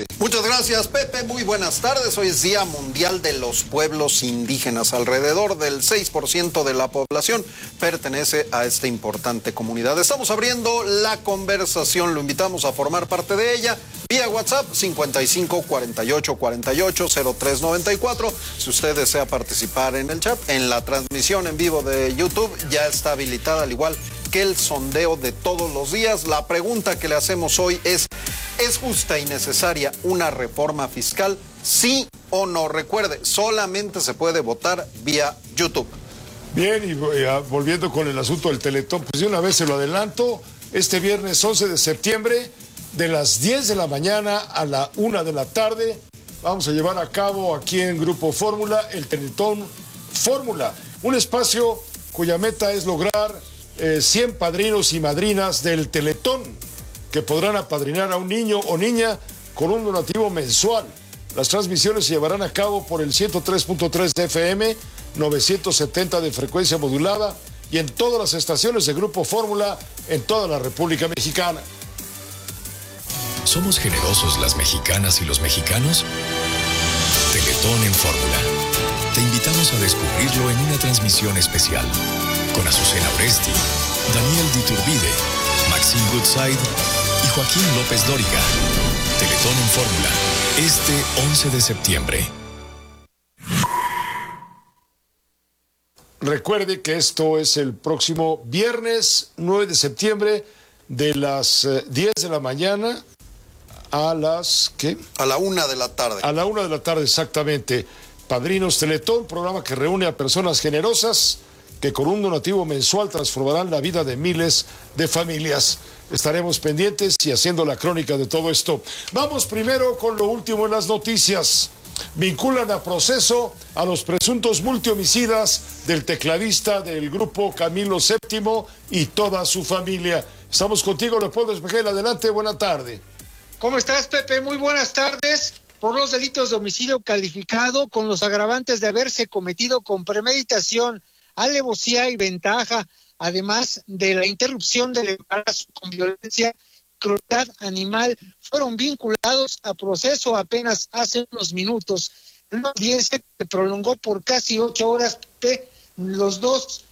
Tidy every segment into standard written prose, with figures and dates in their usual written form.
tarde. Muchas gracias, Pepe. Muy buenas tardes. Hoy es Día Mundial de los Pueblos Indígenas. Alrededor del 6% de la población pertenece a esta importante comunidad. Estamos abriendo la conversación. Lo invitamos a formar parte de ella vía WhatsApp 55 48 48 03 94. Si usted desea participar en el chat, en la transmisión en vivo de YouTube ya está habilitada, al igual que el sondeo de todos los días. La pregunta que le hacemos hoy es justa y necesaria una reforma fiscal? ¿Sí o no? Recuerde, solamente se puede votar vía YouTube. Bien, y volviendo con el asunto del Teletón, pues de una vez se lo adelanto, este viernes 11 de septiembre, de las 10 de la mañana a la 1 de la tarde, vamos a llevar a cabo aquí en Grupo Fórmula el Teletón Fórmula, un espacio cuya meta es lograr 100 padrinos y madrinas del Teletón, que podrán apadrinar a un niño o niña con un donativo mensual. Las transmisiones se llevarán a cabo por el 103.3 de FM, 970 de frecuencia modulada y en todas las estaciones de Grupo Fórmula en toda la República Mexicana. ¿Somos generosos las mexicanas y los mexicanos? Teletón en Fórmula. Te invitamos a descubrirlo en una transmisión especial con Azucena Oresti, Daniel Diturbide, Maxine Goodside y Joaquín López Dóriga. Teletón en Fórmula, este 11 de septiembre. Recuerde que esto es el próximo viernes 9 de septiembre de las 10 de la mañana a las... ¿qué? A la 1 de la tarde. A la 1 de la tarde, exactamente. Padrinos Teletón, programa que reúne a personas generosas que con un donativo mensual transformarán la vida de miles de familias. Estaremos pendientes y haciendo la crónica de todo esto. Vamos primero con lo último en las noticias. Vinculan a proceso a los presuntos multihomicidas del tecladista del grupo Camilo VII y toda su familia. Estamos contigo, Leopoldo Espejel. Adelante, buena tarde. ¿Cómo estás, Pepe? Muy buenas tardes. Por los delitos de homicidio calificado con los agravantes de haberse cometido con premeditación, alevosía y ventaja, además de la interrupción del embarazo con violencia, crueldad animal, fueron vinculados a proceso apenas hace unos minutos. Una audiencia que se prolongó por casi 8 horas. Los dos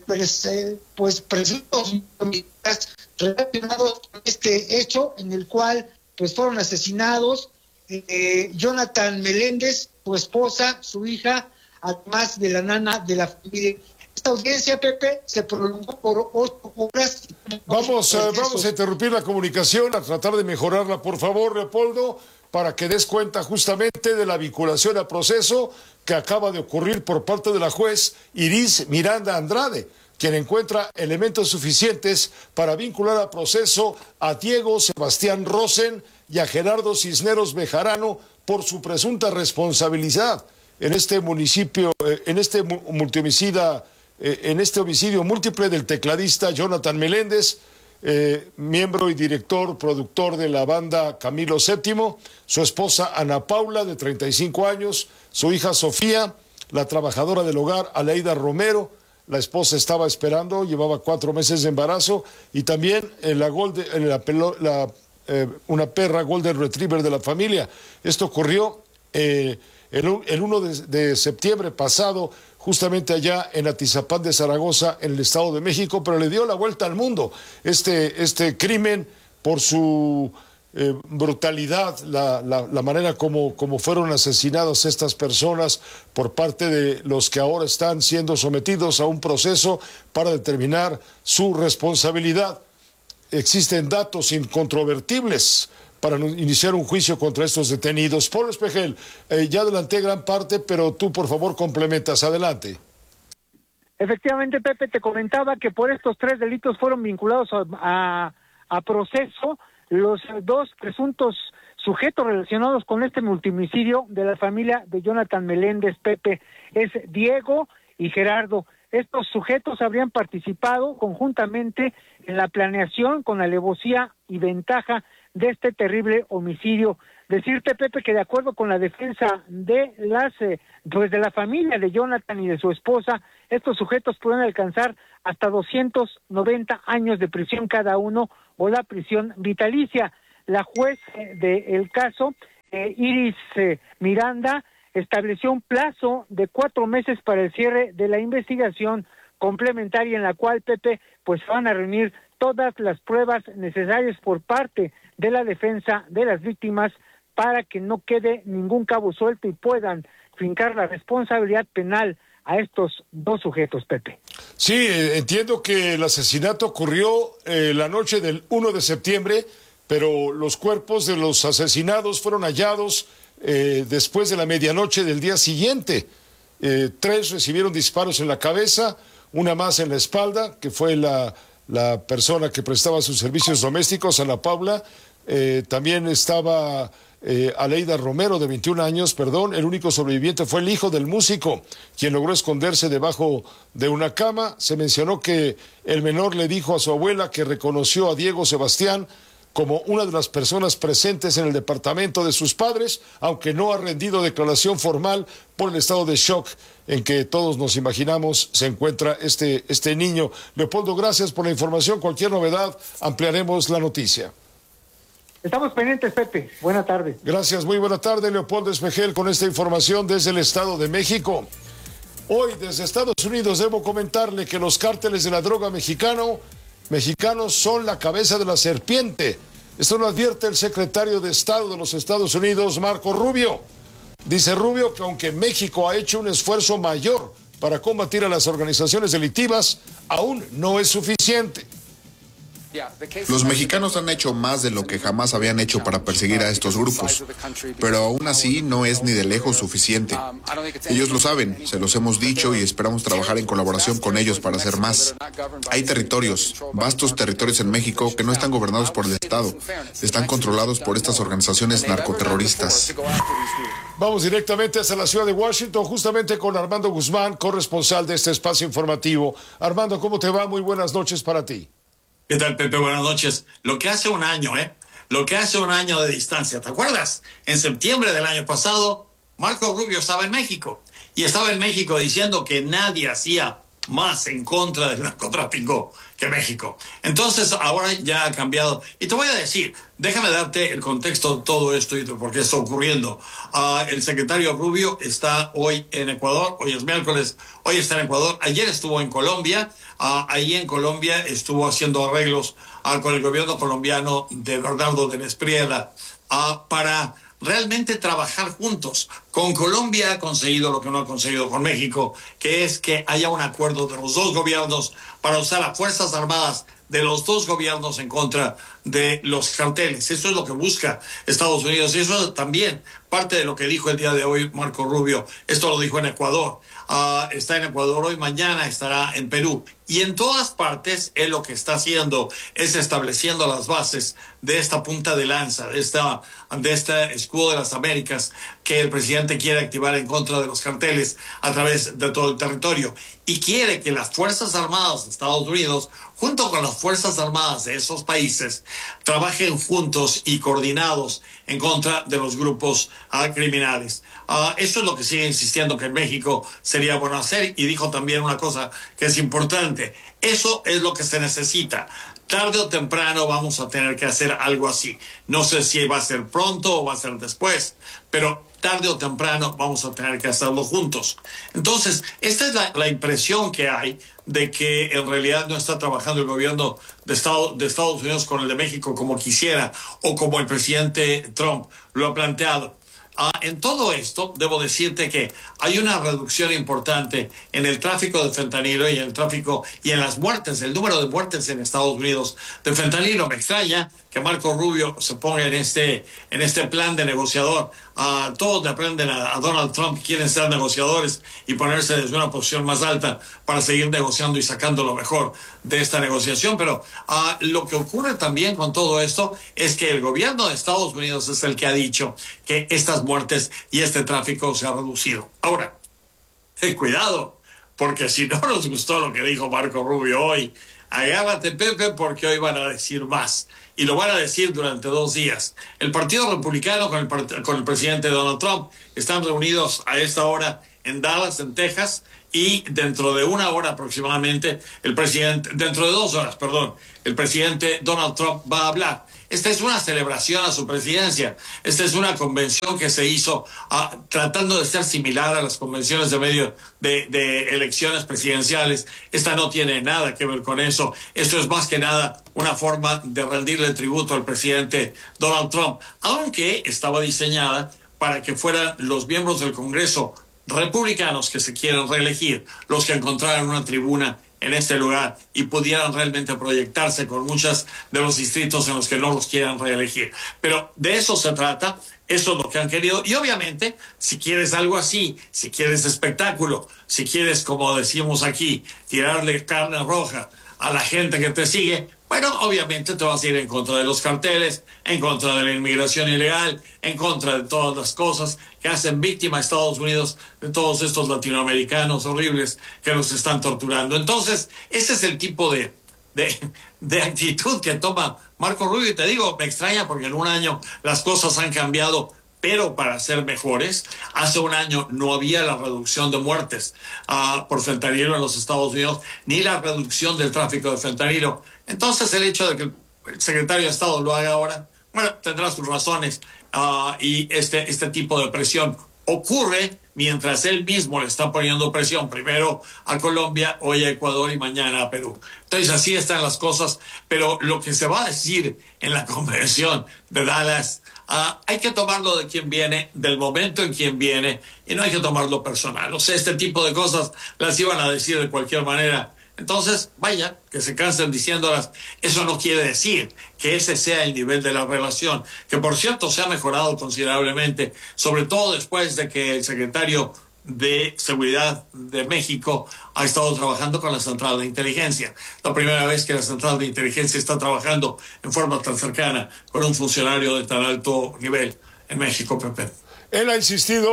presuntos homicidas relacionados con este hecho, en el cual pues fueron asesinados Jonathan Meléndez, su esposa, su hija, además de la nana de la familia. Esta audiencia, Pepe, se prolongó por 8 horas. Vamos a interrumpir la comunicación, a tratar de mejorarla, por favor, Leopoldo, para que des cuenta justamente de la vinculación a proceso que acaba de ocurrir por parte de la juez Iris Miranda Andrade, quien encuentra elementos suficientes para vincular a proceso a Diego Sebastián Rosen y a Gerardo Cisneros Bejarano por su presunta responsabilidad en este municipio, en este multihomicida, en este homicidio múltiple del tecladista Jonathan Meléndez, miembro y director, productor de la banda Camilo VII, su esposa Ana Paula, de 35 años, su hija Sofía, la trabajadora del hogar Aleida Romero. La esposa estaba esperando, llevaba 4 meses de embarazo, y también una perra Golden Retriever de la familia. Esto ocurrió el 1 de septiembre pasado, justamente allá en Atizapán de Zaragoza, en el Estado de México, pero le dio la vuelta al mundo este crimen por su brutalidad, la manera como fueron asesinadas estas personas por parte de los que ahora están siendo sometidos a un proceso para determinar su responsabilidad. Existen datos incontrovertibles para iniciar un juicio contra estos detenidos. Pablo Espejel, ya adelanté gran parte, pero tú por favor complementas. Adelante. Efectivamente, Pepe, te comentaba que por estos 3 delitos fueron vinculados a proceso los 2 presuntos sujetos relacionados con este multihomicidio de la familia de Jonathan Meléndez, Pepe. Es Diego y Gerardo. Estos sujetos habrían participado conjuntamente en la planeación con alevosía y ventaja de este terrible homicidio. Decirte, Pepe, que de acuerdo con la defensa de de la familia de Jonathan y de su esposa, estos sujetos pueden alcanzar hasta 290 años de prisión cada uno o la prisión vitalicia. La juez del caso Iris Miranda, estableció un plazo de 4 meses para el cierre de la investigación complementaria, en la cual, Pepe, pues van a reunir todas las pruebas necesarias por parte de la defensa de las víctimas para que no quede ningún cabo suelto y puedan fincar la responsabilidad penal a estos 2 sujetos, Pepe. Sí, entiendo que el asesinato ocurrió la noche del 1 de septiembre, pero los cuerpos de los asesinados fueron hallados después de la medianoche del día siguiente. 3 recibieron disparos en la cabeza, una más en la espalda, que fue la persona que prestaba sus servicios domésticos, Ana Paula. También estaba Aleida Romero, de 21 años, el único sobreviviente fue el hijo del músico, quien logró esconderse debajo de una cama. Se mencionó que el menor le dijo a su abuela que reconoció a Diego Sebastián como una de las personas presentes en el departamento de sus padres, aunque no ha rendido declaración formal por el estado de shock en que todos nos imaginamos se encuentra este niño. Leopoldo, gracias por la información. Cualquier novedad, ampliaremos la noticia. Estamos pendientes, Pepe. Buena tarde. Gracias, muy buena tarde, Leopoldo Espejel, con esta información desde el Estado de México. Hoy, desde Estados Unidos, debo comentarle que los cárteles de la droga mexicanos son la cabeza de la serpiente. Esto lo advierte el secretario de Estado de los Estados Unidos, Marco Rubio. Dice Rubio que aunque México ha hecho un esfuerzo mayor para combatir a las organizaciones delictivas, aún no es suficiente. Los mexicanos han hecho más de lo que jamás habían hecho para perseguir a estos grupos, pero aún así no es ni de lejos suficiente. Ellos lo saben, se los hemos dicho y esperamos trabajar en colaboración con ellos para hacer más. Hay territorios, vastos territorios en México que no están gobernados por el Estado, están controlados por estas organizaciones narcoterroristas. Vamos directamente hasta la ciudad de Washington, justamente con Armando Guzmán, corresponsal de este espacio informativo. Armando, ¿cómo te va? Muy buenas noches para ti. ¿Qué tal, Pepe? Buenas noches. Lo que hace un año, Lo que hace un año de distancia. ¿Te acuerdas? En septiembre del año pasado, Marco Rubio estaba en México. Y estaba en México diciendo que nadie hacía más en contra del narcotráfico que México. Entonces, ahora ya ha cambiado. Y te voy a decir, déjame darte el contexto de todo esto y de por qué está ocurriendo. El secretario Rubio está hoy en Ecuador, hoy es miércoles, hoy está en Ecuador, ayer estuvo en Colombia, ahí en Colombia estuvo haciendo arreglos con el gobierno colombiano de Bernardo de Espriella para realmente trabajar juntos. Con Colombia ha conseguido lo que no ha conseguido con México, que es que haya un acuerdo de los 2 gobiernos para usar las Fuerzas Armadas de los 2 gobiernos en contra de los carteles. Eso es lo que busca Estados Unidos y eso es también parte de lo que dijo el día de hoy Marco Rubio. Esto lo dijo en Ecuador. Está en Ecuador hoy, mañana estará en Perú. Y en todas partes él lo que está haciendo es estableciendo las bases de esta punta de lanza, de este escudo de las Américas que el presidente quiere activar en contra de los carteles a través de todo el territorio. Y quiere que las Fuerzas Armadas de Estados Unidos, junto con las Fuerzas Armadas de esos países, trabajen juntos y coordinados en contra de los grupos criminales. Eso es lo que sigue insistiendo que en México sería bueno hacer, y dijo también una cosa que es importante. Eso es lo que se necesita. Tarde o temprano vamos a tener que hacer algo así. No sé si va a ser pronto o va a ser después, pero tarde o temprano vamos a tener que hacerlo juntos. Entonces, esta es la impresión que hay de que en realidad no está trabajando el gobierno de Estados Unidos con el de México como quisiera o como el presidente Trump lo ha planteado. En todo esto, debo decirte que hay una reducción importante en el tráfico de fentanilo y en el tráfico y en las muertes, el número de muertes en Estados Unidos de fentanilo. Me extraña que Marco Rubio se ponga en este plan de negociador. Todos le aprenden a Donald Trump, quieren ser negociadores y ponerse desde una posición más alta para seguir negociando y sacando lo mejor de esta negociación. Pero lo que ocurre también con todo esto es que el gobierno de Estados Unidos es el que ha dicho que estas muertes y este tráfico se ha reducido. Ahora, cuidado, porque si no nos gustó lo que dijo Marco Rubio hoy, agárrate, Pepe, porque hoy van a decir más. Y lo van a decir durante 2 días. El Partido Republicano con el presidente Donald Trump están reunidos a esta hora en Dallas, en Texas, y dentro de 1 hora aproximadamente, dentro de 2 horas, el presidente Donald Trump va a hablar. esta es una celebración a su presidencia. Esta es una convención que se hizo tratando de ser similar a las convenciones de elecciones presidenciales. Esta no tiene nada que ver con eso. Esto es más que nada una forma de rendirle tributo al presidente Donald Trump, aunque estaba diseñada para que fueran los miembros del Congreso republicanos que se quieran reelegir los que encontraran una tribuna en este lugar y pudieran realmente proyectarse con muchos de los distritos en los que no los quieran reelegir. Pero de eso se trata, eso es lo que han querido. Y obviamente, si quieres algo así, si quieres espectáculo, si quieres, como decimos aquí, tirarle carne roja a la gente que te sigue, bueno, obviamente te vas a ir en contra de los carteles, en contra de la inmigración ilegal, en contra de todas las cosas que hacen víctima a Estados Unidos de todos estos latinoamericanos horribles que los están torturando. Entonces, ese es el tipo de actitud que toma Marco Rubio. Y te digo, me extraña porque en un año las cosas han cambiado, pero para ser mejores. Hace un año no había la reducción de muertes por fentanilo en los Estados Unidos, ni la reducción del tráfico de fentanilo. Entonces, el hecho de que el secretario de Estado lo haga ahora, bueno, tendrá sus razones. Y este tipo de presión ocurre mientras él mismo le está poniendo presión primero a Colombia, hoy a Ecuador y mañana a Perú. Entonces, así están las cosas. Pero lo que se va a decir en la convención de Dallas, hay que tomarlo de quien viene, del momento en quien viene, y no hay que tomarlo personal. O sea, este tipo de cosas las iban a decir de cualquier manera. Entonces, vaya, que se cansen diciéndolas. Eso no quiere decir que ese sea el nivel de la relación, que por cierto se ha mejorado considerablemente, sobre todo después de que el secretario de Seguridad de México ha estado trabajando con la Central de Inteligencia. La primera vez que la Central de Inteligencia está trabajando en forma tan cercana con un funcionario de tan alto nivel en México, Pepe. Él ha insistido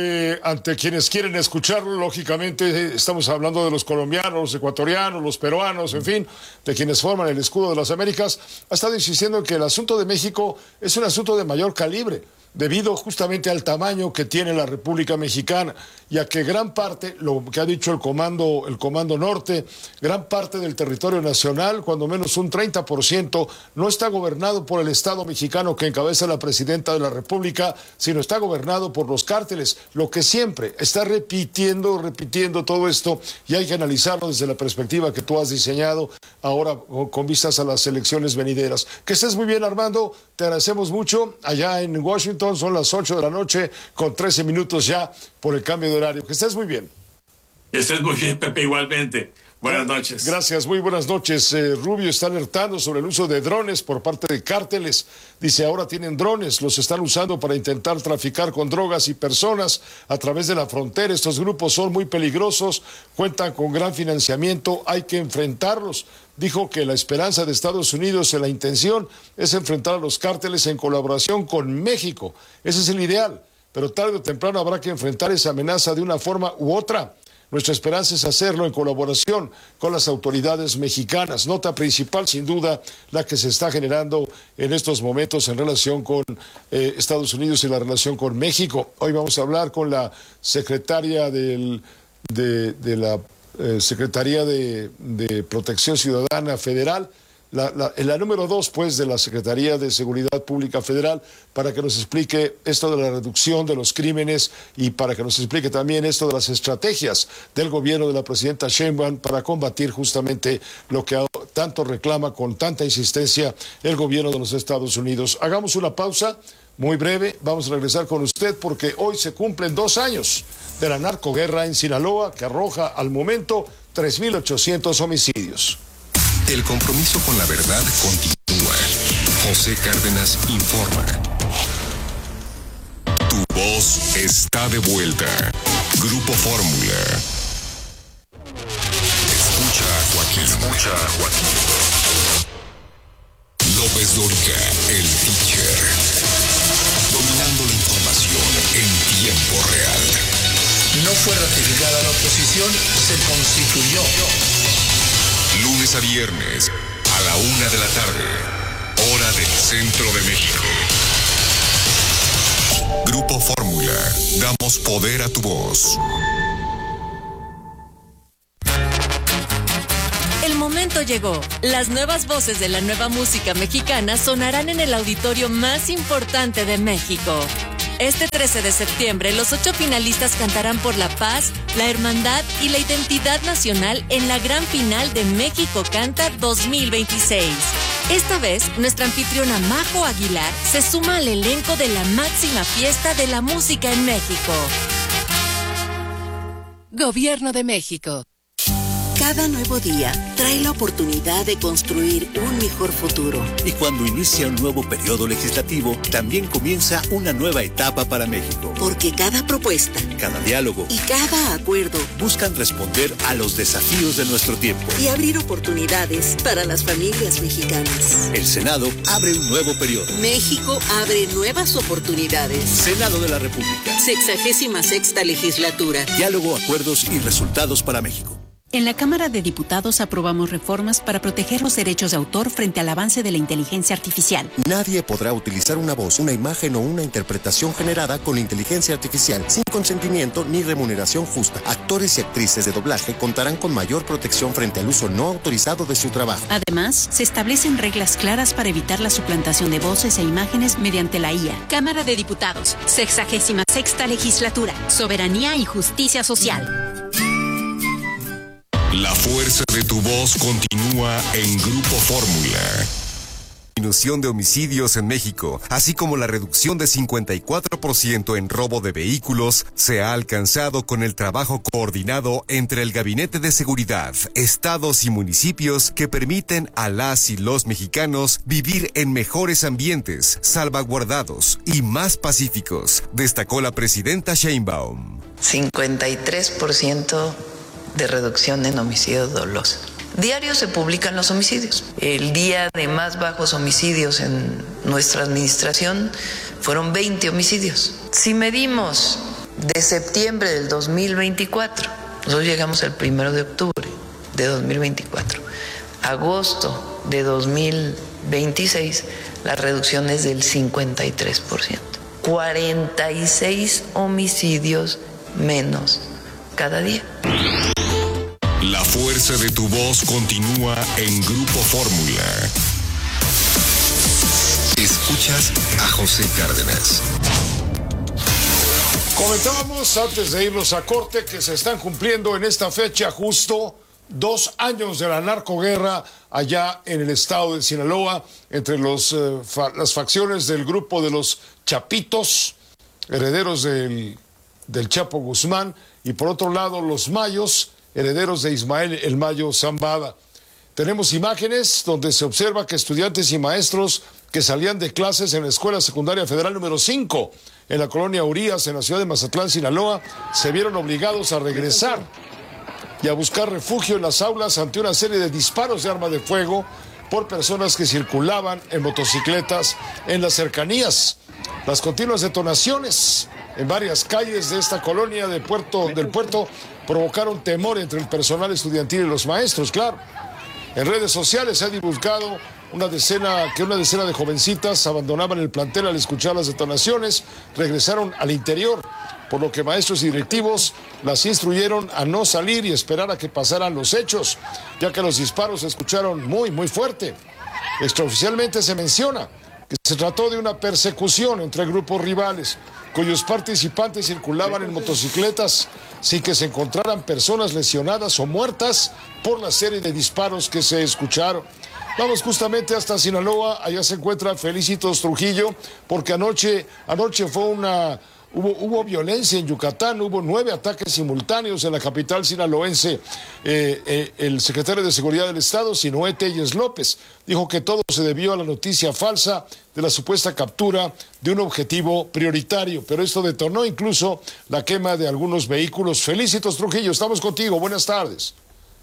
ante quienes quieren escucharlo, lógicamente estamos hablando de los colombianos, los ecuatorianos, los peruanos, en fin, de quienes forman el escudo de las Américas, ha estado insistiendo en que el asunto de México es un asunto de mayor calibre, debido justamente al tamaño que tiene la República Mexicana y a que gran parte, lo que ha dicho el Comando Norte, gran parte del territorio nacional, cuando menos un 30%, no está gobernado por el Estado mexicano que encabeza la presidenta de la República, sino está gobernado por los cárteles, lo que siempre está repitiendo todo esto, y hay que analizarlo desde la perspectiva que tú has diseñado ahora con vistas a las elecciones venideras. Que estés muy bien, Armando, te agradecemos mucho. Allá en Washington son las 8 de la noche con 13 minutos ya por el cambio de horario. Que estés muy bien. Que estés muy bien, Pepe, igualmente. Buenas noches. Gracias, muy buenas noches. Rubio está alertando sobre el uso de drones por parte de cárteles. Dice, ahora tienen drones, los están usando para intentar traficar con drogas y personas a través de la frontera. Estos grupos son muy peligrosos, cuentan con gran financiamiento, hay que enfrentarlos. Dijo que la esperanza de Estados Unidos, la intención es enfrentar a los cárteles en colaboración con México. Ese es el ideal, pero tarde o temprano habrá que enfrentar esa amenaza de una forma u otra. Nuestra esperanza es hacerlo en colaboración con las autoridades mexicanas. Nota principal, sin duda, la que se está generando en estos momentos en relación con Estados Unidos y la relación con México. Hoy vamos a hablar con la secretaria de la Secretaría de Protección Ciudadana Federal, la número 2, pues, de la Secretaría de Seguridad Pública Federal, para que nos explique esto de la reducción de los crímenes y para que nos explique también esto de las estrategias del gobierno de la presidenta Sheinbaum para combatir justamente lo que tanto reclama con tanta insistencia el gobierno de los Estados Unidos. Hagamos una pausa muy breve, vamos a regresar con usted porque hoy se cumplen 2 años de la narcoguerra en Sinaloa, que arroja al momento 3.800 homicidios. El compromiso con la verdad continúa. José Cárdenas informa. Tu voz está de vuelta. Grupo Fórmula. Escucha a Joaquín. López Dóriga, el teacher. Dominando la información en tiempo real. No fue ratificada la oposición, se constituyó. Lunes a viernes, a la 1 de la tarde, hora del centro de México. Grupo Fórmula, damos poder a tu voz. El momento momento llegó. Las nuevas voces de la nueva música mexicana sonarán en el auditorio más importante de México. Este 13 de septiembre, los 8 finalistas cantarán por la paz, la hermandad y la identidad nacional en la gran final de México Canta 2026. Esta vez, nuestra anfitriona Majo Aguilar se suma al elenco de la máxima fiesta de la música en México. Gobierno de México. Cada nuevo día trae la oportunidad de construir un mejor futuro. Y cuando inicia un nuevo periodo legislativo, también comienza una nueva etapa para México. Porque cada propuesta, cada diálogo y cada acuerdo buscan responder a los desafíos de nuestro tiempo y abrir oportunidades para las familias mexicanas. El Senado abre un nuevo periodo. México abre nuevas oportunidades. Senado de la República. 66ª legislatura. Diálogo, acuerdos y resultados para México. En la Cámara de Diputados aprobamos reformas para proteger los derechos de autor frente al avance de la inteligencia artificial. Nadie podrá utilizar una voz, una imagen o una interpretación generada con inteligencia artificial sin consentimiento ni remuneración justa. Actores y actrices de doblaje contarán con mayor protección frente al uso no autorizado de su trabajo. Además, se establecen reglas claras para evitar la suplantación de voces e imágenes mediante la IA. Cámara de Diputados, 66ª legislatura, soberanía y justicia social. La fuerza de tu voz continúa en Grupo Fórmula. Disminución de homicidios en México, así como la reducción de 54% en robo de vehículos, se ha alcanzado con el trabajo coordinado entre el Gabinete de Seguridad, estados y municipios que permiten a las y los mexicanos vivir en mejores ambientes, salvaguardados y más pacíficos, destacó la presidenta Sheinbaum. 53% de reducción en homicidios dolosos. Diario se publican los homicidios. El día de más bajos homicidios en nuestra administración fueron 20 homicidios. Si medimos de septiembre del 2024, nosotros llegamos el 1 de octubre de 2024, agosto de 2026, la reducción es del 53%. 46 homicidios menos cada día. La fuerza de tu voz continúa en Grupo Fórmula. Escuchas a José Cárdenas. Comentábamos antes de irnos a corte que se están cumpliendo en esta fecha justo 2 años de la narcoguerra allá en el estado de Sinaloa entre las facciones del grupo de los Chapitos, herederos del Chapo Guzmán, y por otro lado los Mayos, herederos de Ismael El Mayo Zambada. Tenemos imágenes donde se observa que estudiantes y maestros que salían de clases en la Escuela Secundaria Federal número 5 en la colonia Urias, en la ciudad de Mazatlán, Sinaloa, se vieron obligados a regresar y a buscar refugio en las aulas ante una serie de disparos de arma de fuego por personas que circulaban en motocicletas en las cercanías. Las continuas detonaciones en varias calles de esta colonia del puerto provocaron temor entre el personal estudiantil y los maestros, claro. En redes sociales se ha divulgado que una decena de jovencitas abandonaban el plantel al escuchar las detonaciones, regresaron al interior, por lo que maestros y directivos las instruyeron a no salir y esperar a que pasaran los hechos, ya que los disparos se escucharon muy, muy fuerte. Extraoficialmente se menciona que se trató de una persecución entre grupos rivales, cuyos participantes circulaban en motocicletas sin que se encontraran personas lesionadas o muertas por la serie de disparos que se escucharon. Vamos justamente hasta Sinaloa, allá se encuentra Felicitos Trujillo, porque anoche fue hubo violencia en Yucatán, hubo 9 ataques simultáneos en la capital sinaloense. El secretario de Seguridad del Estado, Sinoé Telles López, dijo que todo se debió a la noticia falsa de la supuesta captura de un objetivo prioritario, pero esto detonó incluso la quema de algunos vehículos. Felicitos Trujillo, estamos contigo, buenas tardes.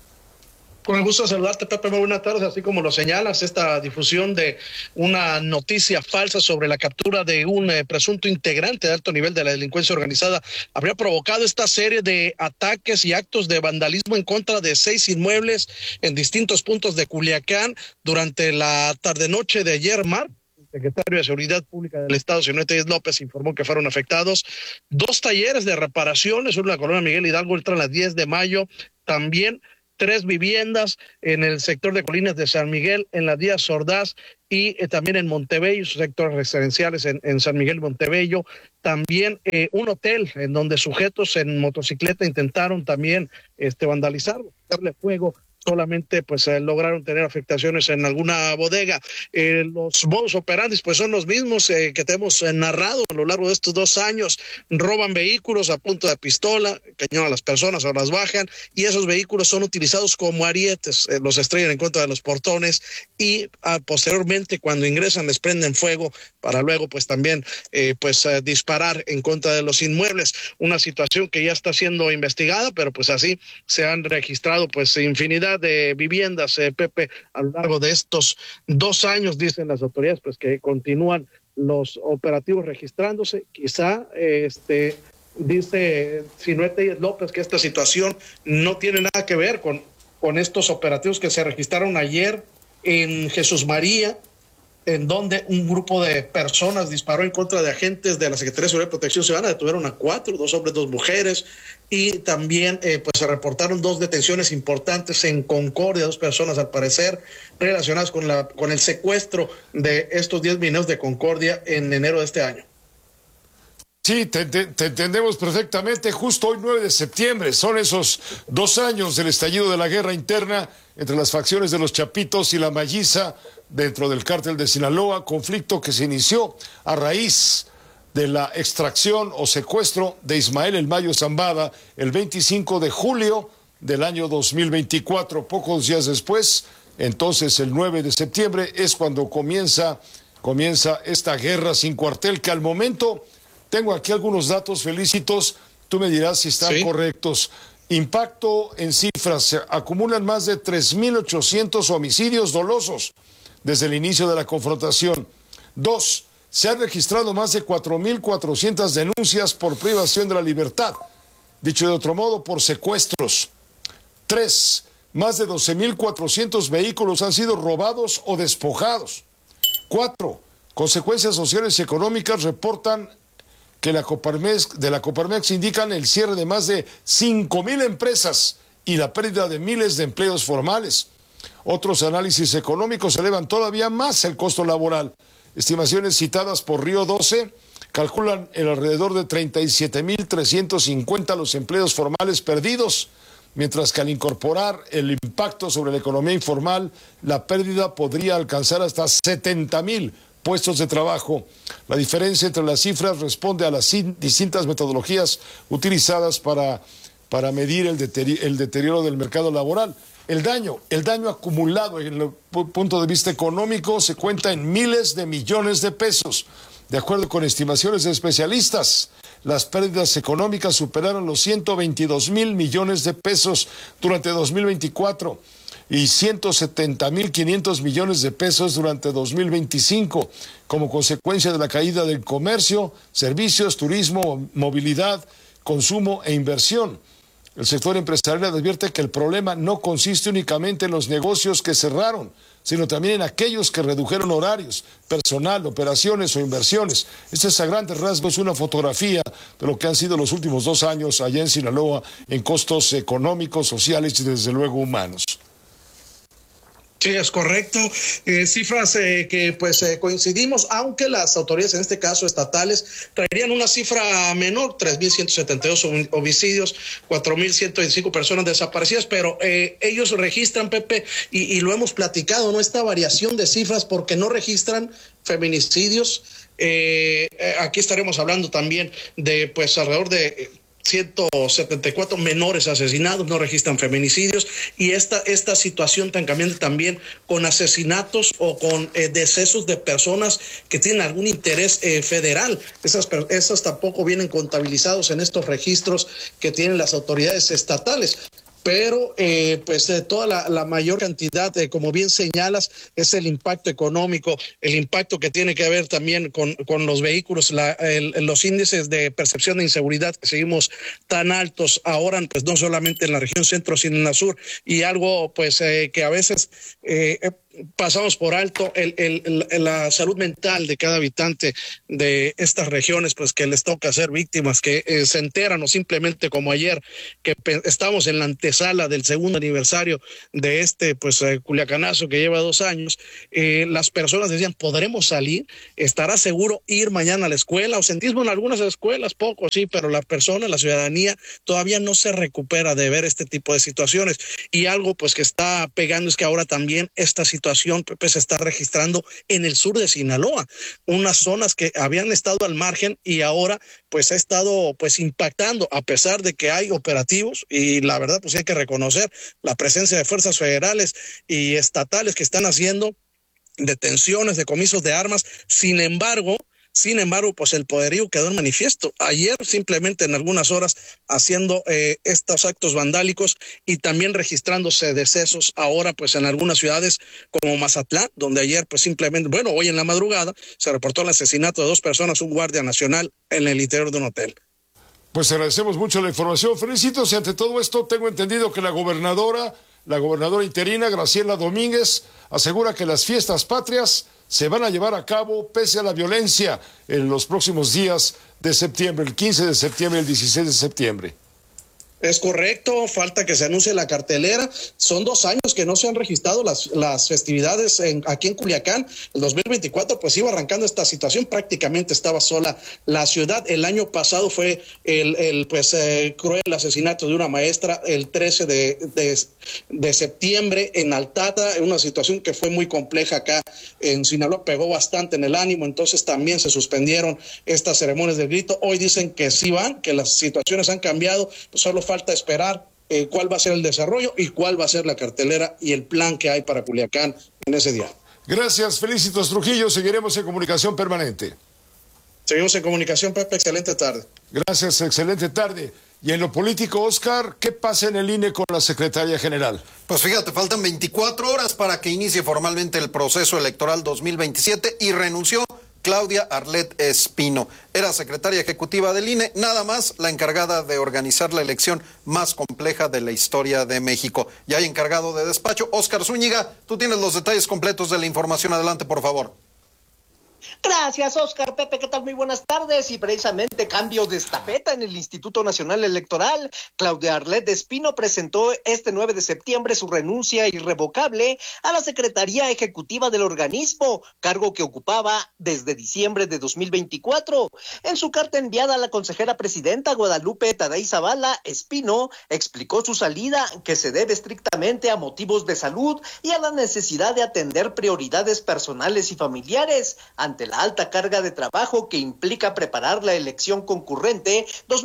Con el gusto de saludarte, Pepe, muy buenas tardes. Así como lo señalas, esta difusión de una noticia falsa sobre la captura de un presunto integrante de alto nivel de la delincuencia organizada habría provocado esta serie de ataques y actos de vandalismo en contra de 6 inmuebles en distintos puntos de Culiacán durante la tarde-noche de ayer, martes. El secretario de Seguridad Pública del Estado, Sinoé Telles López, informó que fueron afectados 2 talleres de reparaciones, uno en la colonia Miguel Hidalgo, otra en las 10 de mayo, también 3 viviendas en el sector de Colinas de San Miguel, en la Díaz Ordaz y también en Montebello, sectores residenciales en San Miguel y Montebello. También un hotel en donde sujetos en motocicleta intentaron también vandalizar, darle fuego. Solamente pues lograron tener afectaciones en alguna bodega. Los modus operandi pues son los mismos que te hemos narrado a lo largo de estos 2 años. Roban vehículos a punta de pistola, cañón a las personas o las bajan, y esos vehículos son utilizados como arietes, los estrellan en contra de los portones y posteriormente cuando ingresan les prenden fuego para luego pues también disparar en contra de los inmuebles. Una situación que ya está siendo investigada, pero pues así se han registrado pues infinidad de viviendas, Pepe, a lo largo de estos 2 años. Dicen las autoridades pues que continúan los operativos registrándose. Quizá dice Sinué Tellez López que esta situación no tiene nada que ver con estos operativos que se registraron ayer en Jesús María, en donde un grupo de personas disparó en contra de agentes de la Secretaría de Seguridad y Protección Ciudadana. Detuvieron a 4, 2 hombres, 2 mujeres, y también se reportaron 2 detenciones importantes en Concordia, 2 personas al parecer relacionadas con el secuestro de estos 10 mineros de Concordia en enero de este año. Sí, te entendemos perfectamente. Justo hoy, 9 de septiembre, son esos 2 años del estallido de la guerra interna entre las facciones de los Chapitos y la Malliza dentro del cártel de Sinaloa, conflicto que se inició a raíz de la extracción o secuestro de Ismael El Mayo Zambada el 25 de julio del año 2024. Pocos días después, entonces el 9 de septiembre, es cuando comienza esta guerra sin cuartel, que al momento, tengo aquí algunos datos, Felicitos, tú me dirás si están correctos. Impacto en cifras, se acumulan más de 3.800 homicidios dolosos desde el inicio de la confrontación. 2, se han registrado más de 4.400 denuncias por privación de la libertad, dicho de otro modo, por secuestros. 3, más de 12.400 vehículos han sido robados o despojados. 4, consecuencias sociales y económicas reportan que de la Coparmex indican el cierre de más de 5.000 empresas y la pérdida de miles de empleos formales. Otros análisis económicos elevan todavía más el costo laboral. Estimaciones citadas por Río 12 calculan en alrededor de 37.350 los empleos formales perdidos, mientras que al incorporar el impacto sobre la economía informal, la pérdida podría alcanzar hasta 70.000 puestos de trabajo. La diferencia entre las cifras responde a las distintas metodologías utilizadas para medir el deterioro del mercado laboral. El daño acumulado en el punto de vista económico se cuenta en miles de millones de pesos. De acuerdo con estimaciones de especialistas, las pérdidas económicas superaron los 122.000 millones de pesos durante 2024 y 170.500 millones de pesos durante 2025, como consecuencia de la caída del comercio, servicios, turismo, movilidad, consumo e inversión. El sector empresarial advierte que el problema no consiste únicamente en los negocios que cerraron, sino también en aquellos que redujeron horarios, personal, operaciones o inversiones. Esta es a grandes rasgos una fotografía de lo que han sido los últimos 2 años allá en Sinaloa en costos económicos, sociales y desde luego humanos. Sí, es correcto. Cifras que coincidimos, aunque las autoridades, en este caso estatales, traerían una cifra menor, 3.172 homicidios, 4.125 personas desaparecidas, pero ellos registran, Pepe, y lo hemos platicado, ¿no? Esta variación de cifras porque no registran feminicidios. Aquí estaremos hablando también de alrededor de 174 menores asesinados, no registran feminicidios, y esta situación tan cambiante también con asesinatos o con decesos de personas que tienen algún interés federal. Esas tampoco vienen contabilizados en estos registros que tienen las autoridades estatales. Pero toda la mayor cantidad, como bien señalas, es el impacto económico, el impacto que tiene que ver también con los vehículos, los índices de percepción de inseguridad que seguimos tan altos ahora, pues no solamente en la región centro, sino en la sur, y algo que a veces pasamos por alto la salud mental de cada habitante de estas regiones, pues que les toca ser víctimas, que se enteran, o simplemente como ayer, que estamos en la antesala del segundo aniversario de Culiacanazo que lleva 2 años. Las personas decían, ¿podremos salir? ¿Estará seguro ir mañana a la escuela? Ausentismo en algunas escuelas, poco, sí, pero la ciudadanía todavía no se recupera de ver este tipo de situaciones. Y algo pues que está pegando es que ahora también esta situación, Pepe, se está registrando en el sur de Sinaloa, unas zonas que habían estado al margen y ahora pues ha estado pues impactando, a pesar de que hay operativos, y la verdad pues hay que reconocer la presencia de fuerzas federales y estatales que están haciendo detenciones, decomisos de armas. Sin embargo, pues el poderío quedó en manifiesto. Ayer simplemente en algunas horas haciendo estos actos vandálicos y también registrándose decesos ahora pues en algunas ciudades como Mazatlán, donde ayer pues simplemente, hoy en la madrugada se reportó el asesinato de 2 personas, un guardia nacional en el interior de un hotel. Pues agradecemos mucho la información. Felicitos, y ante todo esto tengo entendido que la gobernadora interina, Graciela Domínguez, asegura que las fiestas patrias se van a llevar a cabo pese a la violencia en los próximos días de septiembre, el 15 de septiembre, el 16 de septiembre. Es correcto, falta que se anuncie la cartelera. Son 2 años que no se han registrado las festividades aquí en Culiacán. El 2024 pues iba arrancando esta situación, prácticamente estaba sola la ciudad. El año pasado fue el cruel asesinato de una maestra el 13 de septiembre en Altata, una situación que fue muy compleja acá en Sinaloa, pegó bastante en el ánimo, entonces también se suspendieron estas ceremonias del grito. Hoy dicen que sí van, que las situaciones han cambiado, pues solo falta esperar cuál va a ser el desarrollo y cuál va a ser la cartelera y el plan que hay para Culiacán en ese día. Gracias, Felicitos Trujillo. Seguiremos en comunicación permanente. Seguimos en comunicación, Pepe. Excelente tarde. Gracias, excelente tarde. Y en lo político, Oscar, ¿qué pasa en el INE con la secretaria general? Pues fíjate, faltan 24 horas para que inicie formalmente el proceso electoral 2027 y renunció Claudia Arlet Espino. Era secretaria ejecutiva del INE, nada más la encargada de organizar la elección más compleja de la historia de México. Ya hay encargado de despacho, Óscar Zúñiga. Tú tienes los detalles completos de la información. Adelante, por favor. Gracias, Oscar. Pepe, ¿qué tal? Muy buenas tardes. Y precisamente cambio de estafeta en el Instituto Nacional Electoral. Claudia Arlet Espino presentó este 9 de septiembre su renuncia irrevocable a la Secretaría Ejecutiva del organismo, cargo que ocupaba desde diciembre de 2024. En su carta enviada a la consejera presidenta Guadalupe Tadei Zavala, Espino explicó su salida, que se debe estrictamente a motivos de salud y a la necesidad de atender prioridades personales y familiares ante la alta carga de trabajo que implica preparar la elección concurrente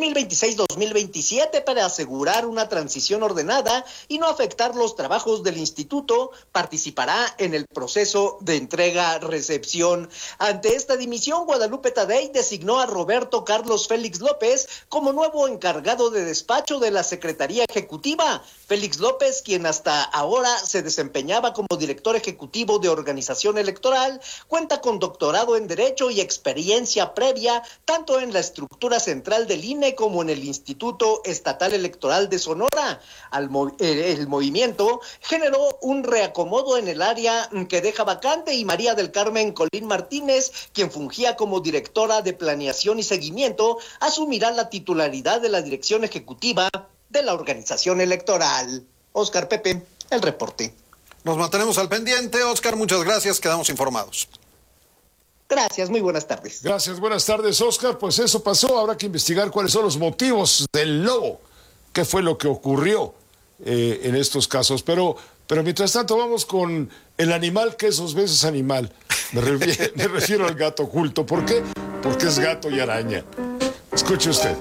2026-2027 para asegurar una transición ordenada y no afectar los trabajos del instituto. Participará en el proceso de entrega-recepción. Ante esta dimisión, Guadalupe Tadei designó a Roberto Carlos Félix López como nuevo encargado de despacho de la Secretaría Ejecutiva. Félix López, quien hasta ahora se desempeñaba como director ejecutivo de organización electoral, cuenta con doctorado en Derecho y experiencia previa tanto en la estructura central del INE como en el Instituto Estatal Electoral de Sonora. El movimiento generó un reacomodo en el área que deja vacante y María del Carmen Colín Martínez, quien fungía como directora de Planeación y Seguimiento, asumirá la titularidad de la dirección ejecutiva de la organización electoral. Óscar, Pepe, el reporte. Nos mantenemos al pendiente. Óscar, muchas gracias. Quedamos informados. Gracias, muy buenas tardes. Gracias, buenas tardes, Óscar. Pues eso pasó, habrá que investigar cuáles son los motivos del lobo, qué fue lo que ocurrió en estos casos. Pero mientras tanto vamos con el animal que es 2 veces animal. Me refiero al gato oculto. ¿Por qué? Porque es gato y araña. Escuche usted.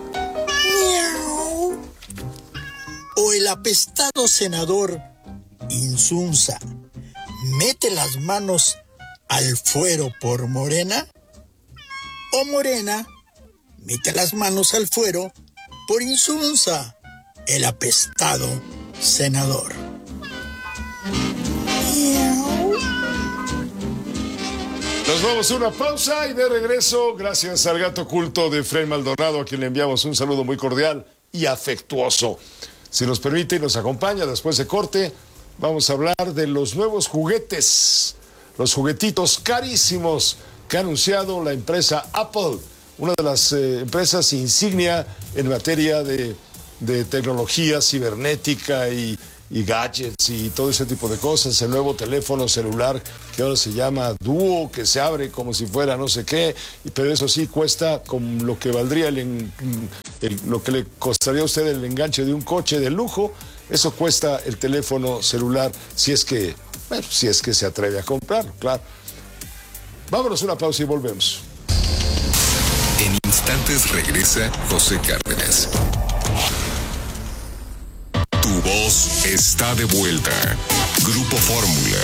O el apestado senador Insunza mete las manos al fuero por Morena, o Morena mete las manos al fuero por Insunza, el apestado senador. Nos vamos a una pausa y de regreso, gracias al gato oculto de Fred Maldonado, a quien le enviamos un saludo muy cordial y afectuoso. Si nos permite y nos acompaña después de corte, Vamos a hablar de los nuevos juguetes, los juguetitos carísimos que ha anunciado la empresa Apple, una de las empresas insignia en materia de tecnología cibernética y gadgets y todo ese tipo de cosas. El nuevo teléfono celular que ahora se llama Duo, que se abre como si fuera no sé qué, pero eso sí cuesta como lo que valdría lo que le costaría a usted el enganche de un coche de lujo. Eso cuesta el teléfono celular si es que se atreve a comprarlo, claro. Vámonos a una pausa y volvemos. En instantes regresa José Cárdenas. Tu voz está de vuelta. Grupo Fórmula.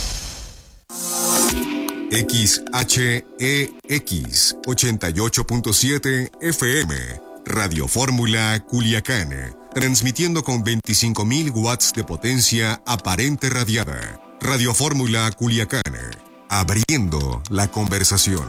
XHEX 88.7 FM. Radio Fórmula Culiacán. Transmitiendo con 25,000 watts de potencia aparente radiada. Radio Fórmula Culiacán. Abriendo la conversación.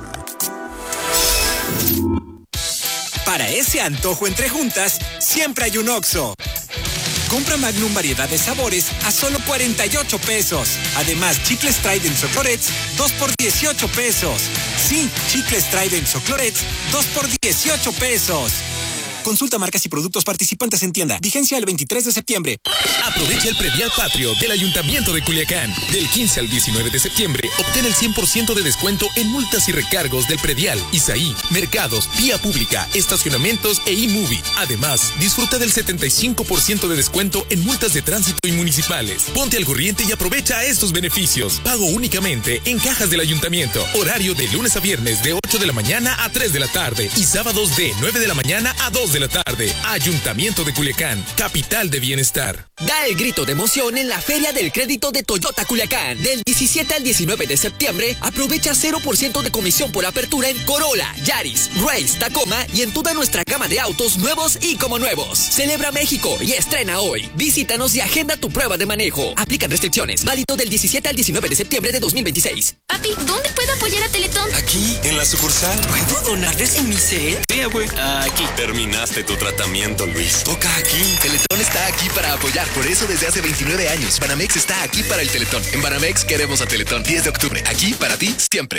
Para ese antojo entre juntas, siempre hay un Oxxo. Compra Magnum variedad de sabores a solo 48 pesos. Además, chicles Trident o Clorets, 2 por 18 pesos. Sí, chicles Trident o Clorets, 2 por 18 pesos. Consulta marcas y productos participantes en tienda. Vigencia el 23 de septiembre. Aprovecha el predial patrio del Ayuntamiento de Culiacán. Del 15 al 19 de septiembre, obtén el 100% de descuento en multas y recargos del predial, ISAI, mercados, vía pública, estacionamientos e eMovie. Además, disfruta del 75% de descuento en multas de tránsito y municipales. Ponte al corriente y aprovecha estos beneficios. Pago únicamente en cajas del Ayuntamiento. Horario de lunes a viernes de 8 de la mañana a 3 de la tarde y sábados de 9 de la mañana a 2 de la tarde. Ayuntamiento de Culiacán, capital de bienestar. Da el grito de emoción en la Feria del Crédito de Toyota Culiacán. Del 17 al 19 de septiembre, aprovecha 0% de comisión por apertura en Corolla, Yaris, Race, Tacoma y en toda nuestra gama de autos nuevos y como nuevos. Celebra México y estrena hoy. Visítanos y agenda tu prueba de manejo. Aplican restricciones. Válido del 17 al 19 de septiembre de 2026. Papi, ¿dónde puedo apoyar a Teletón? Aquí, en la sucursal. ¿Puedo donar desde mi cel? Sí, güey. Aquí. Terminaste tu tratamiento, Luis. Toca aquí. Teletón está aquí para apoyar. Por eso desde hace 29 años. Banamex está aquí para el Teletón. En Banamex queremos a Teletón. 10 de octubre. Aquí para ti siempre.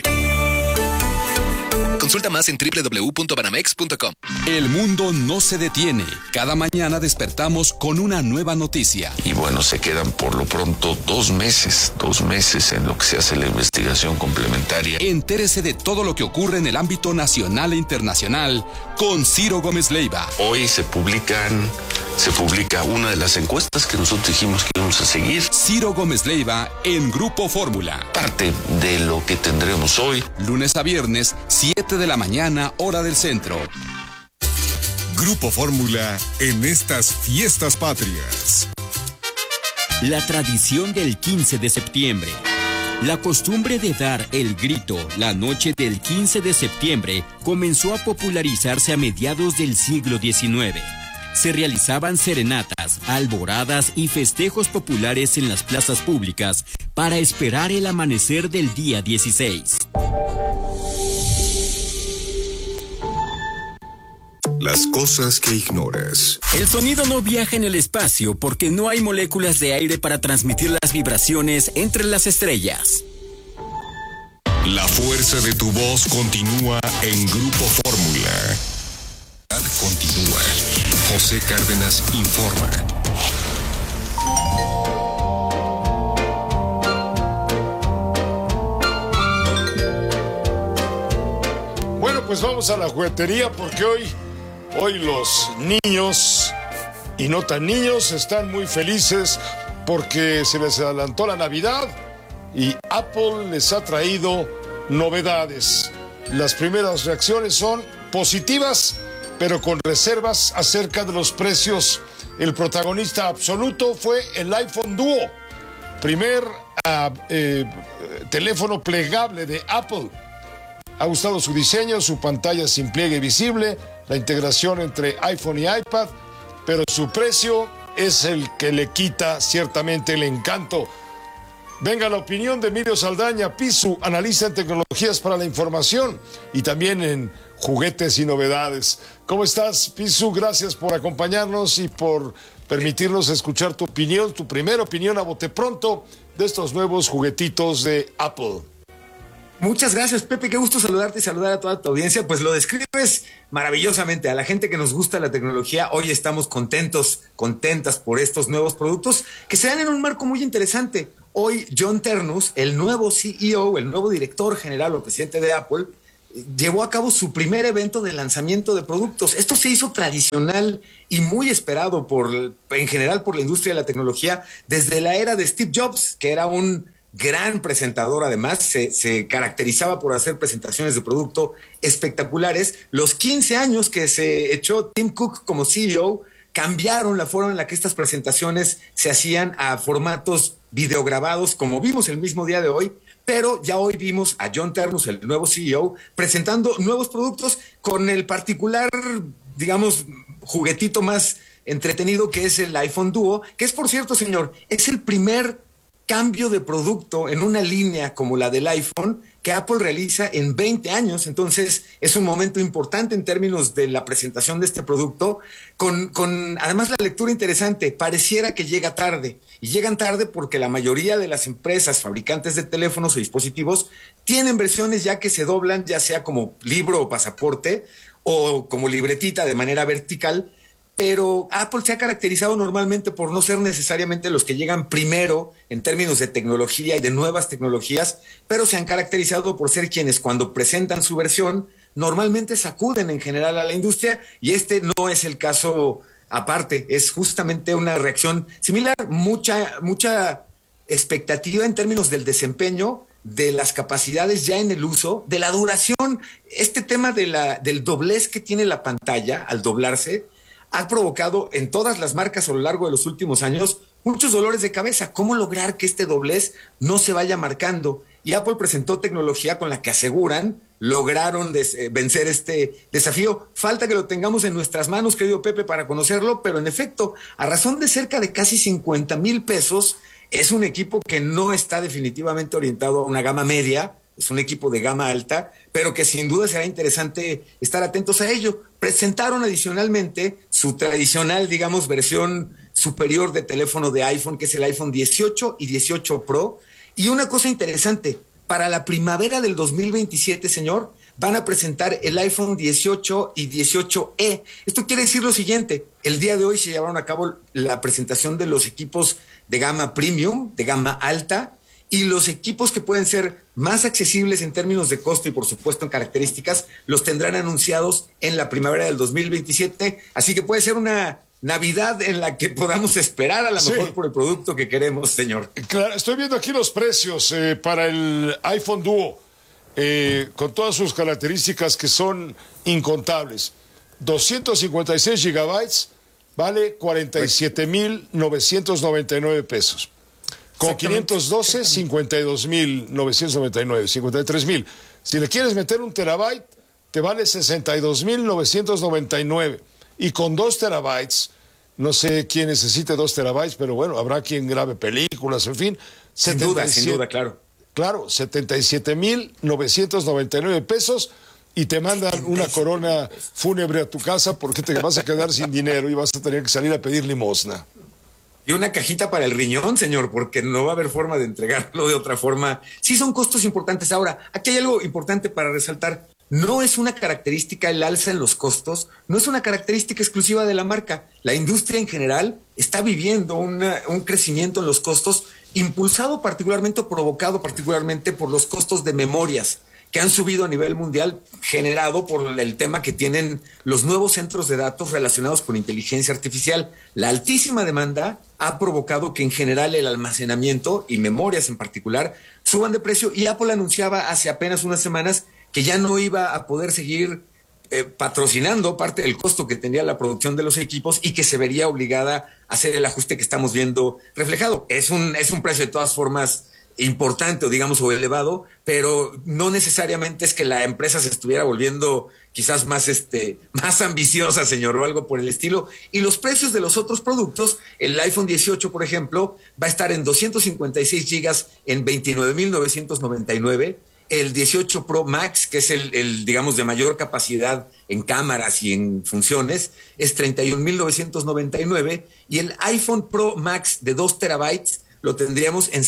Consulta más en www.banamex.com. El mundo no se detiene. Cada mañana despertamos con una nueva noticia. Y bueno, se quedan por lo pronto 2 meses en lo que se hace la investigación complementaria. Entérese de todo lo que ocurre en el ámbito nacional e internacional con Ciro Gómez Leiva. Hoy se publica una de las encuestas que nosotros dijimos que íbamos a seguir. Ciro Gómez Leiva en Grupo Fórmula. Parte de lo que tendremos hoy. Lunes a viernes, 7 de la mañana, hora del centro. Grupo Fórmula en estas fiestas patrias. La tradición del 15 de septiembre. La costumbre de dar el grito la noche del 15 de septiembre comenzó a popularizarse a mediados del siglo XIX. Se realizaban serenatas, alboradas y festejos populares en las plazas públicas para esperar el amanecer del día 16. Las cosas que ignoras. El sonido no viaja en el espacio porque no hay moléculas de aire para transmitir las vibraciones entre las estrellas. La fuerza de tu voz continúa en Grupo Fórmula. Continúa. José Cárdenas informa. Bueno, pues vamos a la juguetería porque hoy los niños y no tan niños están muy felices porque se les adelantó la Navidad y Apple les ha traído novedades. Las primeras reacciones son positivas, pero con reservas acerca de los precios. El protagonista absoluto fue el iPhone Duo, primer teléfono plegable de Apple. Ha gustado su diseño, su pantalla sin pliegue visible, la integración entre iPhone y iPad, pero su precio es el que le quita ciertamente el encanto. Venga la opinión de Emilio Saldaña Pisu, analista en tecnologías para la información y también en juguetes y novedades. ¿Cómo estás, Pisu? Gracias por acompañarnos y por permitirnos escuchar tu opinión, tu primera opinión a bote pronto de estos nuevos juguetitos de Apple. Muchas gracias, Pepe. Qué gusto saludarte y saludar a toda tu audiencia. Pues lo describes maravillosamente. A la gente que nos gusta la tecnología, hoy estamos contentas por estos nuevos productos que se dan en un marco muy interesante. Hoy John Ternus, el nuevo CEO, el nuevo director general o presidente de Apple, llevó a cabo su primer evento de lanzamiento de productos. Esto se hizo tradicional y muy esperado en general por la industria de la tecnología desde la era de Steve Jobs, que era un gran presentador. Además, se caracterizaba por hacer presentaciones de producto espectaculares. Los 15 años que se echó Tim Cook como CEO cambiaron la forma en la que estas presentaciones se hacían a formatos videograbados, como vimos el mismo día de hoy. Pero ya hoy vimos a John Ternus, el nuevo CEO, presentando nuevos productos con el particular, digamos, juguetito más entretenido que es el iPhone Duo, que es, por cierto, señor, es el primer cambio de producto en una línea como la del iPhone que Apple realiza en 20 años. Entonces es un momento importante en términos de la presentación de este producto, con además la lectura interesante. Pareciera que llega tarde, y llegan tarde porque la mayoría de las empresas fabricantes de teléfonos y dispositivos tienen versiones ya que se doblan, ya sea como libro o pasaporte o como libretita de manera vertical. Pero Apple se ha caracterizado normalmente por no ser necesariamente los que llegan primero en términos de tecnología y de nuevas tecnologías, pero se han caracterizado por ser quienes, cuando presentan su versión, normalmente sacuden en general a la industria, y este no es el caso aparte. Es justamente una reacción similar, mucha expectativa en términos del desempeño, de las capacidades ya en el uso, de la duración. Este tema del doblez que tiene la pantalla al doblarse ha provocado en todas las marcas a lo largo de los últimos años muchos dolores de cabeza. ¿Cómo lograr que este doblez no se vaya marcando? Y Apple presentó tecnología con la que aseguran lograron vencer este desafío. Falta que lo tengamos en nuestras manos, querido Pepe, para conocerlo, pero en efecto, a razón de cerca de casi 50,000 pesos, es un equipo que no está definitivamente orientado a una gama media. Es un equipo de gama alta, pero que sin duda será interesante estar atentos a ello. Presentaron adicionalmente su tradicional, digamos, versión superior de teléfono de iPhone, que es el iPhone 18 y 18 Pro. Y una cosa interesante, para la primavera del 2027, señor, van a presentar el iPhone 18 y 18E. Esto quiere decir lo siguiente: el día de hoy se llevaron a cabo la presentación de los equipos de gama premium, de gama alta, y los equipos que pueden ser más accesibles en términos de costo y, por supuesto, en características, los tendrán anunciados en la primavera del 2027. Así que puede ser una Navidad en la que podamos esperar a lo mejor por el producto que queremos, señor. Claro, estoy viendo aquí los precios para el iPhone Duo, con todas sus características que son incontables. 256 gigabytes vale 47,999 pesos. Con 512, 52,999, 53,000. Si le quieres meter un terabyte, te vale 62,999. Y con 2 terabytes, no sé quién necesite 2 terabytes, pero bueno, habrá quien grabe películas, en fin. Sin duda, claro. Claro, 77,999 pesos. Y te mandan una corona fúnebre a tu casa porque te vas a quedar sin dinero y vas a tener que salir a pedir limosna. Y una cajita para el riñón, señor, porque no va a haber forma de entregarlo de otra forma. Sí, son costos importantes. Ahora, aquí hay algo importante para resaltar. No es una característica el alza en los costos, no es una característica exclusiva de la marca. La industria en general está viviendo un crecimiento en los costos, impulsado particularmente o provocado particularmente por los costos de memorias, que han subido a nivel mundial, generado por el tema que tienen los nuevos centros de datos relacionados con inteligencia artificial. La altísima demanda ha provocado que en general el almacenamiento y memorias en particular suban de precio, y Apple anunciaba hace apenas unas semanas que ya no iba a poder seguir patrocinando parte del costo que tenía la producción de los equipos y que se vería obligada a hacer el ajuste que estamos viendo reflejado. Es un precio de todas formas importante, o digamos, o elevado, pero no necesariamente es que la empresa se estuviera volviendo quizás más ambiciosa, señor, o algo por el estilo. Y los precios de los otros productos, el iPhone 18, por ejemplo, va a estar en 256 gigas en 29,999, El 18 Pro Max, que es el digamos, de mayor capacidad en cámaras y en funciones, es 31,999. Y el iPhone Pro Max de 2 terabytes lo tendríamos en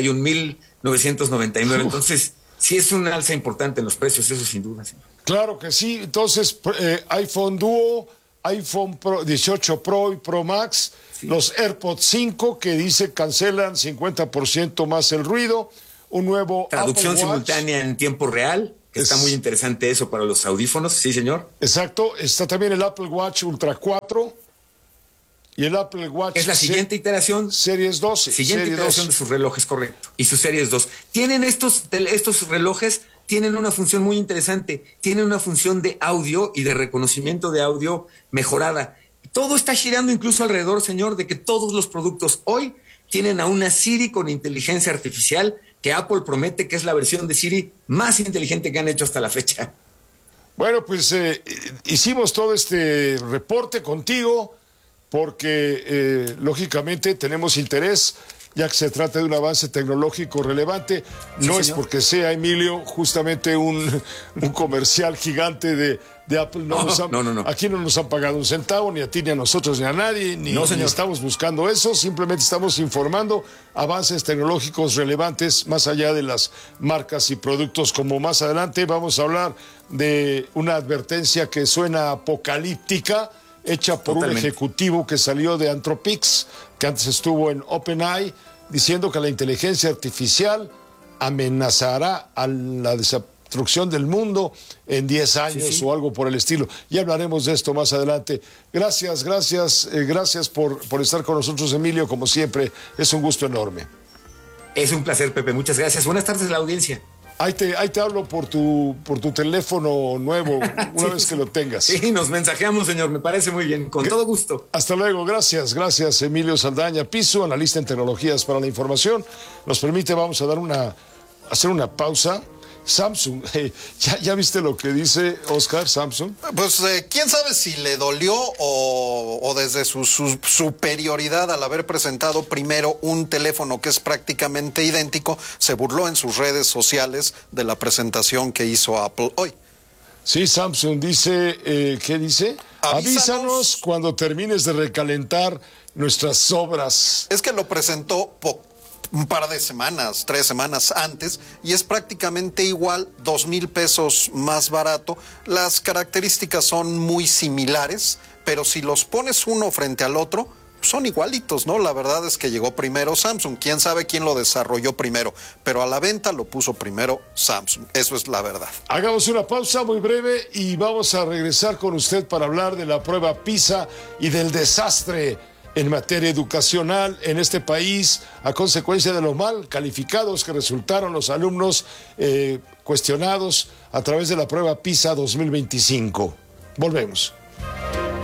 61,999. Entonces, sí es un alza importante en los precios, eso sin duda. Señor. Claro que sí. Entonces, iPhone Duo, iPhone Pro, 18 Pro y Pro Max, sí. Los AirPods 5 que dice cancelan 50% más el ruido, un nuevo traducción Apple Watch simultánea en tiempo real, que está muy interesante eso para los audífonos, sí señor. Exacto, está también el Apple Watch Ultra 4 y el Apple Watch es la siguiente iteración, Series 12. Siguiente Serie iteración 12. de sus relojes, correcto, y sus Series 2. Tienen estos relojes, tienen una función muy interesante, tienen una función de audio y de reconocimiento de audio mejorada. Todo está girando incluso alrededor, señor, de que todos los productos hoy tienen a una Siri con inteligencia artificial que Apple promete que es la versión de Siri más inteligente que han hecho hasta la fecha. Bueno, pues hicimos todo este reporte contigo porque lógicamente tenemos interés, ya que se trata de un avance tecnológico relevante. Sí, no señor. Es porque sea, Emilio, justamente un comercial gigante de Apple. No. Aquí no nos han pagado un centavo, ni a ti, ni a nosotros, ni a nadie, ni estamos buscando eso. Simplemente estamos informando avances tecnológicos relevantes más allá de las marcas y productos. Como más adelante vamos a hablar de una advertencia que suena apocalíptica, hecha por un ejecutivo que salió de Anthropic, que antes estuvo en OpenAI, diciendo que la inteligencia artificial amenazará a la destrucción del mundo en 10 años o algo por el estilo. Ya hablaremos de esto más adelante. Gracias por estar con nosotros, Emilio, como siempre. Es un gusto enorme. Es un placer, Pepe. Muchas gracias. Buenas tardes a la audiencia. Ahí te hablo por tu teléfono nuevo, una vez que lo tengas. Sí, nos mensajeamos, señor, me parece muy bien, con todo gusto. Hasta luego, gracias, Emilio Saldaña Piso, analista en tecnologías para la información. Nos permite, vamos a hacer una pausa. Samsung, ¿ya viste lo que dice Oscar, Samsung? Pues quién sabe si le dolió o desde su superioridad al haber presentado primero un teléfono que es prácticamente idéntico, se burló en sus redes sociales de la presentación que hizo Apple hoy. Sí, Samsung dice, ¿qué dice? Avísanos cuando termines de recalentar nuestras obras. Es que lo presentó un par de semanas, 3 semanas antes, y es prácticamente igual, 2,000 pesos más barato. Las características son muy similares, pero si los pones uno frente al otro, son igualitos, ¿no? La verdad es que llegó primero Samsung. Quién sabe quién lo desarrolló primero, pero a la venta lo puso primero Samsung. Eso es la verdad. Hagamos una pausa muy breve y vamos a regresar con usted para hablar de la prueba PISA y del desastre en materia educacional en este país a consecuencia de lo mal calificados que resultaron los alumnos cuestionados a través de la prueba PISA 2025. Volvemos.